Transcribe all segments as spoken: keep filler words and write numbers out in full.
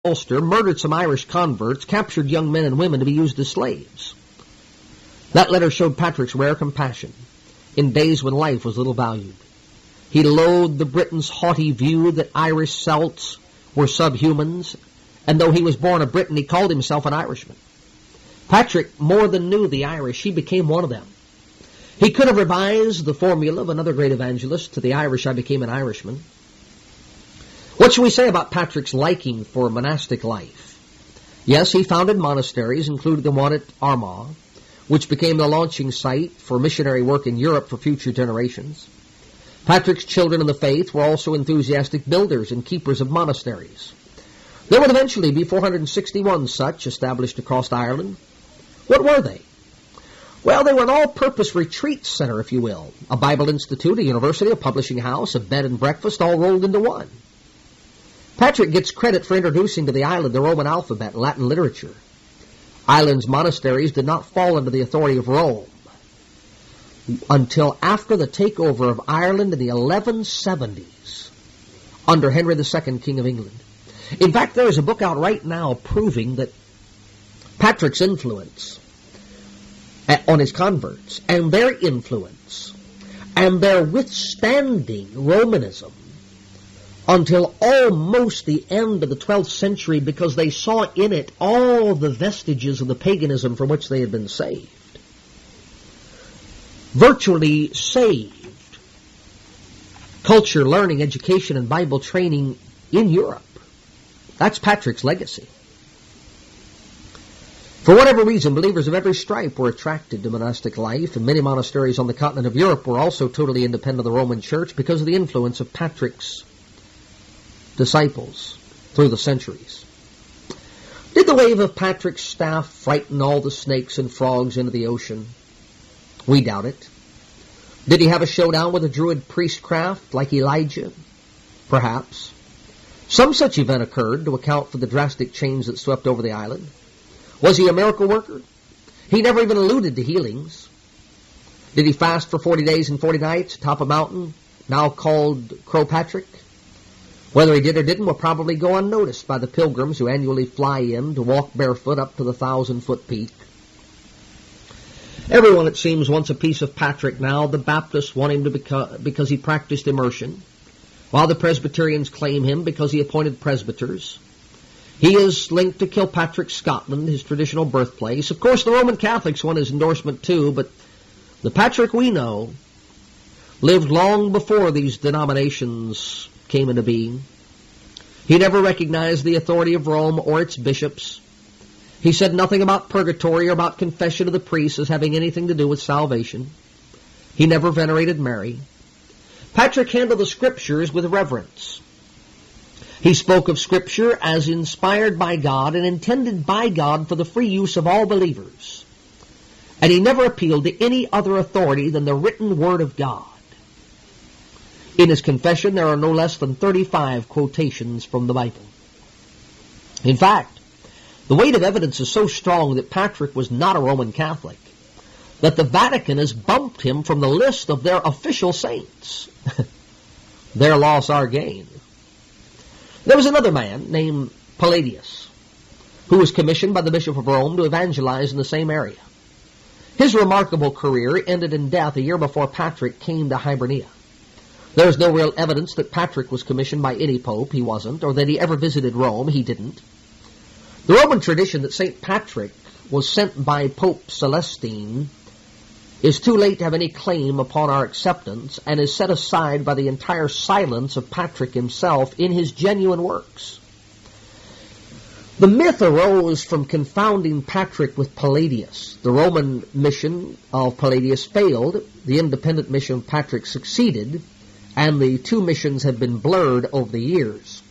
Ulster murdered some Irish converts, captured young men and women to be used as slaves. That letter showed Patrick's rare compassion in days when life was little valued. He loathed the Britons' haughty view that Irish Celts were subhumans, and though he was born a Briton, he called himself an Irishman. Patrick more than knew the Irish. He became one of them. He could have revised the formula of another great evangelist, to the Irish I became an Irishman. What shall we say about Patrick's liking for monastic life? Yes, he founded monasteries, including the one at Armagh, which became the launching site for missionary work in Europe for future generations. Patrick's children in the faith were also enthusiastic builders and keepers of monasteries. There would eventually be four hundred sixty-one such established across Ireland. What were they? Well, they were an all-purpose retreat center, if you will. A Bible institute, a university, a publishing house, a bed and breakfast, all rolled into one. Patrick gets credit for introducing to the island the Roman alphabet and Latin literature. Ireland's monasteries did not fall under the authority of Rome until after the takeover of Ireland in the eleven seventies under Henry the Second, King of England. In fact, there is a book out right now proving that Patrick's influence on his converts and their influence and their withstanding Romanism until almost the end of the twelfth century, because they saw in it all the vestiges of the paganism from which they had been saved. Virtually saved culture, learning, education, and Bible training in Europe. That's Patrick's legacy. For whatever reason, believers of every stripe were attracted to monastic life, and many monasteries on the continent of Europe were also totally independent of the Roman Church because of the influence of Patrick's disciples through the centuries. Did the wave of Patrick's staff frighten all the snakes and frogs into the ocean? We doubt it. Did he have a showdown with a druid priestcraft like Elijah? Perhaps. Some such event occurred to account for the drastic change that swept over the island. Was he a miracle worker? He never even alluded to healings. Did he fast for forty days and forty nights atop a mountain, now called Croagh Patrick? Whether he did or didn't will probably go unnoticed by the pilgrims who annually fly in to walk barefoot up to the thousand-foot peak. Everyone, it seems, wants a piece of Patrick now. The Baptists want him to beca- because he practiced immersion, while the Presbyterians claim him because he appointed presbyters. He is linked to Kilpatrick, Scotland, his traditional birthplace. Of course, the Roman Catholics want his endorsement too, but the Patrick we know lived long before these denominations came into being. He never recognized the authority of Rome or its bishops. He said nothing about purgatory or about confession of the priests as having anything to do with salvation. He never venerated Mary. Patrick handled the Scriptures with reverence. He spoke of Scripture as inspired by God and intended by God for the free use of all believers. And he never appealed to any other authority than the written Word of God. In his confession, there are no less than thirty-five quotations from the Bible. In fact, the weight of evidence is so strong that Patrick was not a Roman Catholic that the Vatican has bumped him from the list of their official saints. Their loss, our gain. There was another man named Palladius, who was commissioned by the Bishop of Rome to evangelize in the same area. His remarkable career ended in death a year before Patrick came to Hibernia. There is no real evidence that Patrick was commissioned by any pope. He wasn't. Or that he ever visited Rome. He didn't. The Roman tradition that Saint Patrick was sent by Pope Celestine is too late to have any claim upon our acceptance, and is set aside by the entire silence of Patrick himself in his genuine works. The myth arose from confounding Patrick with Palladius. The Roman mission of Palladius failed. The independent mission of Patrick succeeded. And the two missions have been blurred over the years.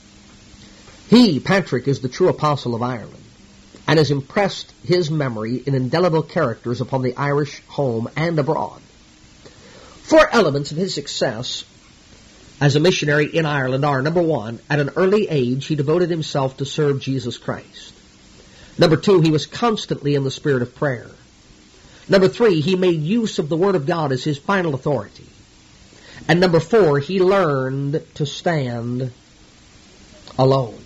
He, Patrick, is the true apostle of Ireland, and has impressed his memory in indelible characters upon the Irish home and abroad. Four elements of his success as a missionary in Ireland are, number one, at an early age he devoted himself to serve Jesus Christ. Number two, he was constantly in the spirit of prayer. Number three, he made use of the Word of God as his final authority. And number four, he learned to stand alone.